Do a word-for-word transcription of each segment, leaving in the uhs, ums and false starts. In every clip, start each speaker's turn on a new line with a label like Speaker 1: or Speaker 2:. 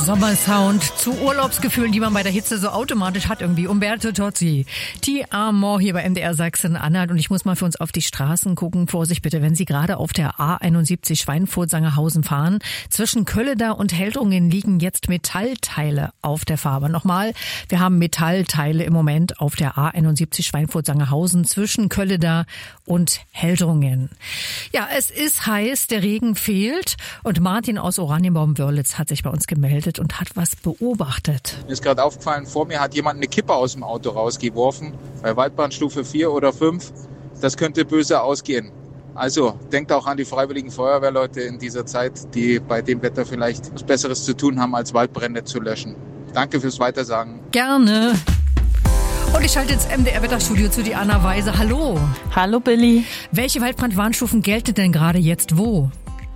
Speaker 1: Sommersound zu Urlaubsgefühlen, die man bei der Hitze so automatisch hat irgendwie. Umberto Tozzi, Ti Amo hier bei M D R Sachsen-Anhalt. Und ich muss mal für uns auf die Straßen gucken. Vorsicht bitte, wenn Sie gerade auf der A einundsiebzig Schweinfurt-Sangerhausen fahren. Zwischen Kölleda und Heldrungen liegen jetzt Metallteile auf der Fahrbahn. Nochmal, wir haben Metallteile im Moment auf der A einundsiebzig Schweinfurt-Sangerhausen zwischen Kölleda und Heldrungen. Ja, es ist heiß, der Regen fehlt und Martin aus Oranienbaum-Wörlitz hat sich bei uns gemeldet und hat was beobachtet.
Speaker 2: Mir ist gerade aufgefallen, vor mir hat jemand eine Kippe aus dem Auto rausgeworfen, bei Waldbrandstufe vier oder fünf. Das könnte böse ausgehen. Also denkt auch an die freiwilligen Feuerwehrleute in dieser Zeit, die bei dem Wetter vielleicht was Besseres zu tun haben, als Waldbrände zu löschen. Danke fürs Weitersagen.
Speaker 1: Gerne. Und ich schalte ins M D R-Wetterstudio zu Diana Weise. Hallo.
Speaker 3: Hallo Billy.
Speaker 1: Welche Waldbrandwarnstufen gelten denn gerade jetzt wo?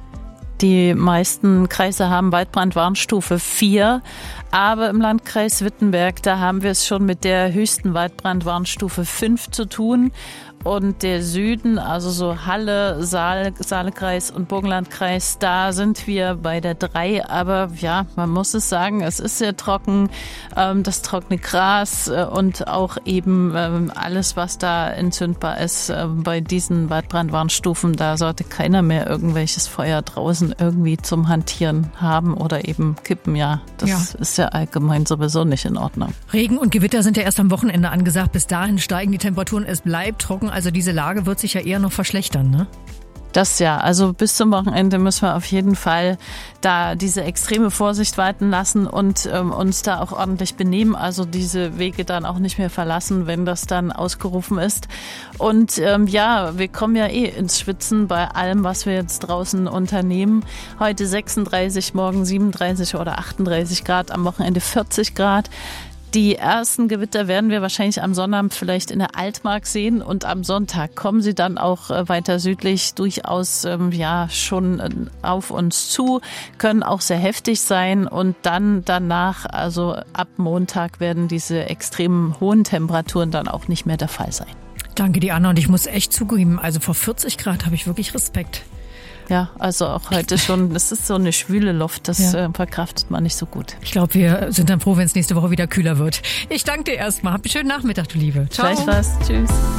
Speaker 3: Die meisten Kreise haben Waldbrandwarnstufe vier, aber im Landkreis Wittenberg, da haben wir es schon mit der höchsten Waldbrandwarnstufe fünf zu tun. Und der Süden, also so Halle, Saal, Saalekreis und Burgenlandkreis, da sind wir bei der drei. Aber ja, man muss es sagen, es ist sehr trocken, ähm, das trockene Gras äh, und auch eben ähm, alles, was da entzündbar ist. Äh, bei diesen Waldbrandwarnstufen, da sollte keiner mehr irgendwelches Feuer draußen irgendwie zum Hantieren haben oder eben kippen. Ja, das ja. ist ja allgemein sowieso nicht in Ordnung.
Speaker 1: Regen und Gewitter sind ja erst am Wochenende angesagt. Bis dahin steigen die Temperaturen, es bleibt trocken. Also diese Lage wird sich ja eher noch verschlechtern, ne?
Speaker 3: Das ja, also bis zum Wochenende müssen wir auf jeden Fall da diese extreme Vorsicht walten lassen und ähm, uns da auch ordentlich benehmen, also diese Wege dann auch nicht mehr verlassen, wenn das dann ausgerufen ist. Und ähm, ja, wir kommen ja eh ins Schwitzen bei allem, was wir jetzt draußen unternehmen. Heute sechsunddreißig, morgen siebenunddreißig oder achtunddreißig Grad, am Wochenende vierzig Grad. Die ersten Gewitter werden wir wahrscheinlich am Sonnabend vielleicht in der Altmark sehen und am Sonntag kommen sie dann auch weiter südlich durchaus ähm, ja schon auf uns zu, können auch sehr heftig sein und dann danach, also ab Montag, werden diese extrem hohen Temperaturen dann auch nicht mehr der Fall sein.
Speaker 1: Danke, Diana, und ich muss echt zugeben, also vor vierzig Grad habe ich wirklich Respekt.
Speaker 3: Ja, also auch heute schon, das ist so eine schwüle Luft, das ja. äh, verkraftet man nicht so gut.
Speaker 1: Ich glaube, wir sind dann froh, wenn es nächste Woche wieder kühler wird. Ich danke dir erstmal. Hab einen schönen Nachmittag, du Liebe.
Speaker 3: Ciao. Gleich was. Tschüss.